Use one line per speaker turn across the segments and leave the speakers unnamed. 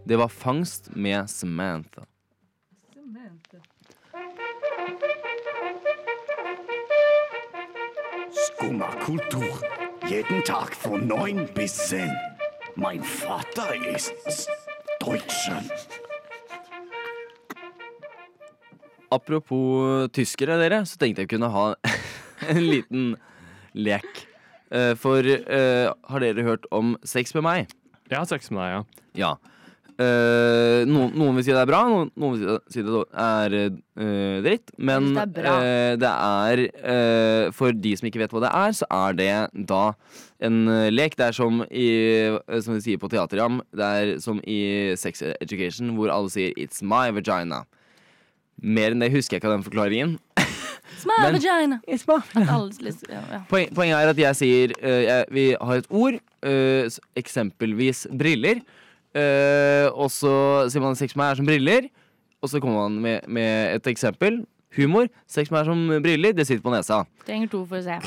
Det var Fangst med Samantha.
Skumma kultur. Jeden Tag von 9 bis 10. Mein Vater ist Deutscher.
Apropos tyskere, dere, så tenkte jeg kunne ha en liten lek. For har dere hørt om Sex med meg?
Jeg har sex med deg, ja.
Ja. Noen vil si det er bra, noen vil si det er dritt. Men
Jeg synes det er bra.
det er for de som ikke vet hva det er, så er det da en lek. Det er som vi sier på teaterjam, det er som i Sex Education, hvor alle sier 'It's my vagina'. Mer enn det husker jeg ikke av den forklaringen.
Smile vagina.
It's my Poenget er at jeg sier vi har et ord, eksempelvis briller. Og så sier man sex med meg er som briller. Og så kommer man med et eksempel. Humor. Sex med meg er som briller, det sitter på nesa.
Trenger 2 for å se.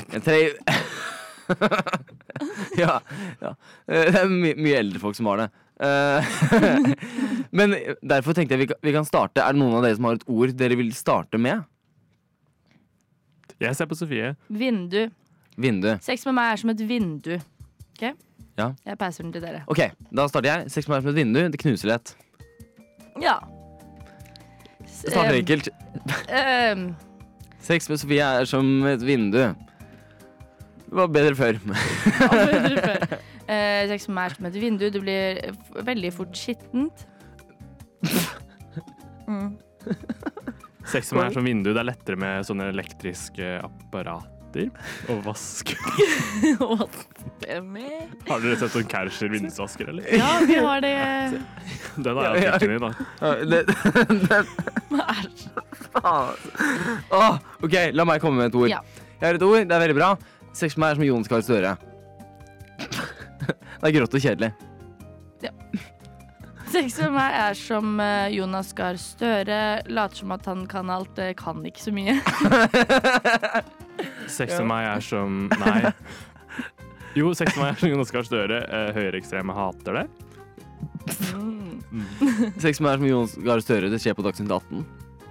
Ja. Det er mye eldre folk som har det. Men derfor tenkte jeg vi kan starte. Er det noen av dere som har et ord dere vil starte med?
Jeg ser på Sofie.
Vindu. Sex med meg er som et vindu. Ok?
Ja.
Jeg passer den til dere.
Ok, da starter jeg. Sex med meg er som et vindu. Det knuser lett.
Ja.
Det starter enkelt. Sex med Sofie er som et vindu. Det var bedre før.
Sex med meg er som et vindu. Det blir veldig fort skittent.
Sex med meg er som vindu. Det er lettere med sånne elektriske apparater å vaske. Har dere sett sånn Kärcher vindusvasker, eller?
Ja, vi har det.
Den har jeg fikk inn i, da.
Ok, la meg komme med et ord.
Ja.
Jeg har et ord, det er veldig bra. Sex med meg er som Jonas Gahr Støre. Det er grått og kjedelig.
Sex med meg er som Jonas Gahr Støre. Later som at han kan alt, kan ikke så mye.
Sex med meg er som... Nei. Jo, sex med meg er som Jonas Gahr Støre. Høyreekstreme hater det.
Sex med meg er som Jonas Gahr Støre. Det skjer på Dagsnytt 18.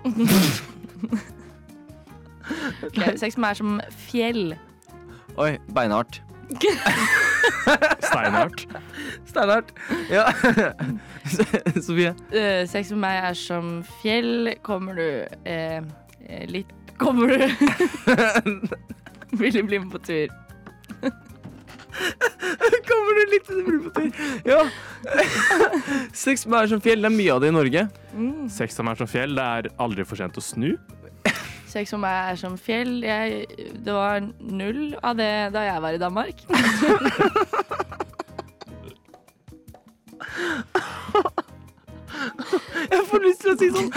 Okay, sex med meg er som fjell.
Oi, beinhardt.
Steinhardt.
Ja. Sofie.
Sex med meg er som fjell. Kommer du Vil du bli med på tur?
Kommer du litt til å bli på tur? Ja. Sex med meg er som fjell. Det er mye av det i Norge.
Sex med meg er som fjell. Det er aldri for sent å snu.
Sex med meg er som fjell. Det var 0 av det da jeg var i Danmark.
Jeg får lyst til å si sånn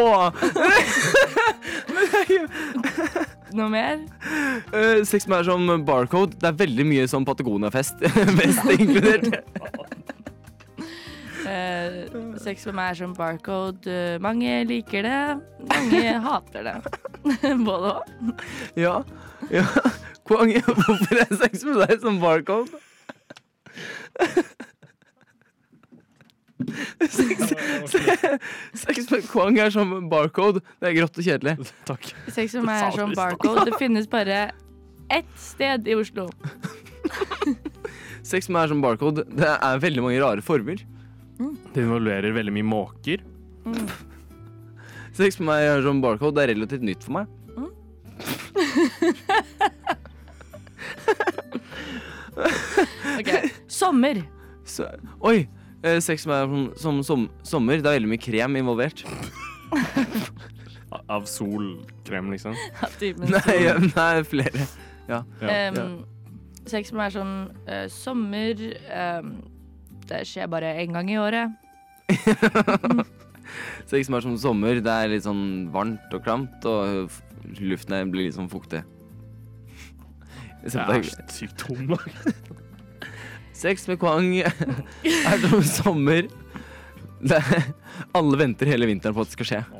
Noe mer?
Sex med meg er som barcode. Det er veldig mye som Patagonia-fest. Vest inkludert.
Sex med meg er som barcode. Mange liker det, mange hater det. Både og.
Ja. Kwang, hvorfor er sex med deg som barcode? Sex med Kwang er som barcode. Det er grått og kjedelig.
Takk.
Sex med meg er som barcode. Det finnes bare ett sted i Oslo.
Sex med meg er som barcode. Det er veldig mange rare former.
Det involverer veldig mye måker.
Sex med meg er som barcode. Det er relativt nytt for meg.
Ok, sommer.
Oi, sex med meg er som sommer. Det er veldig mye krem involvert.
Av solkrem, liksom.
Nei, flere. Ja.
Sex med meg er som sommer. Det skjer bare en gang i året.
Sex med meg er som sommer. Det er litt sånn varmt og klamt, og luften blir litt sånn fuktig.
Jeg er sykt tom.
Sex med Kwang er som sommer. Alle venter hele vinteren på at det skal skje.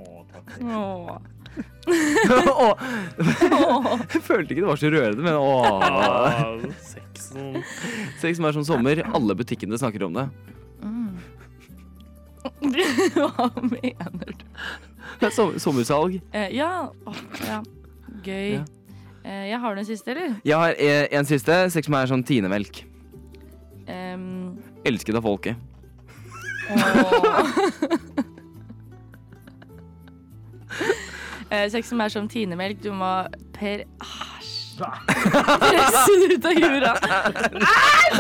Jeg følte ikke det var så rørende, men Sex med meg er som sommer. Alle butikkene snakker om det.
Hva mener du?
Det er sommersalg.
Ja. Ja. Gøy.
Ja.
Jeg har den siste, eller?
Jeg har en siste. Sex med meg er sånn tinemelk. Elsket av folket.
Sex som er som tinemelk. Du må presse det ut av jura. Æsj!